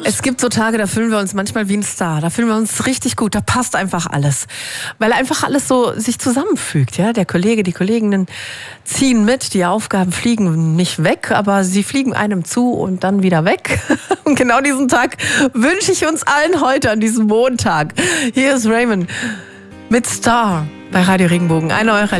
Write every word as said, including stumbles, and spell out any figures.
Es gibt so Tage, da fühlen wir uns manchmal wie ein Star. Da fühlen wir uns richtig gut. Da passt einfach alles. Weil einfach alles so sich zusammenfügt. Ja? Der Kollege, die Kolleginnen ziehen mit. Die Aufgaben fliegen nicht weg, aber sie fliegen einem zu und dann wieder weg. Und genau diesen Tag wünsche ich uns allen heute an diesem Montag. Hier ist Raymond mit Star bei Radio Regenbogen. Eine eurer